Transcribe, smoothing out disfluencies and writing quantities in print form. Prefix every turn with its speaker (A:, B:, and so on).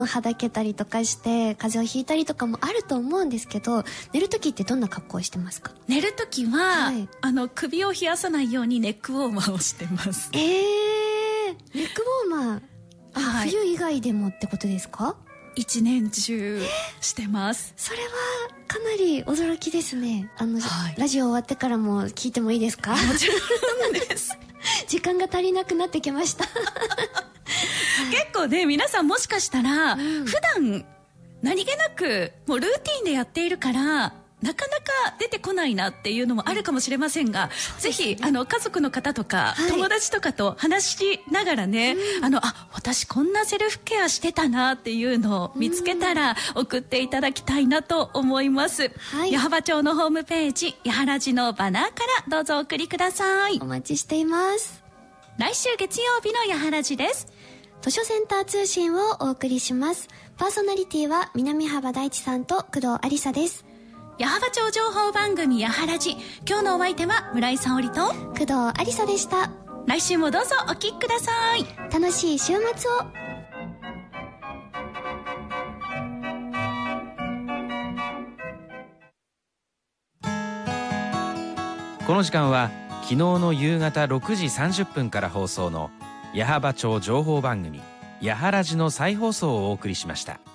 A: はだけたりとかして風邪をひいたりとかもあると思うんですけど、寝るときってどんな格好をしてますか？
B: 寝るときは、首を冷やさないようにネックウォーマーをしてます。
A: ネックウォーマー、冬以外でもってことですか？
B: 一年中してます。
A: それはかなり驚きですね。ラジオ終わってからも聞いてもいいですか？
B: もちろんです
A: 時間が足りなくなってきました
B: 結構ね、皆さんもしかしたら、普段何気なくもうルーティンでやっているからなかなか出てこないなっていうのもあるかもしれませんが、ぜひ家族の方とか、友達とかと話しながらね、私こんなセルフケアしてたなっていうのを見つけたら送っていただきたいなと思います。矢巾町のホームページ、やはらじのバナーからどうぞお送りください。
A: お待ちしています。
B: 来週月曜日のやはらじです。
A: 図書センター通信をお送りします。パーソナリティは南幅大地さんと工藤ありさです。
B: 矢巾町情報番組やはらじ、今日のお相手は村井沙織と
A: 工藤ありさでした。
B: 来週もどうぞお聞きください。
A: 楽しい週末を。
C: この時間は昨日の夕方6時30分から放送の矢巾町情報番組やはらじの再放送をお送りしました。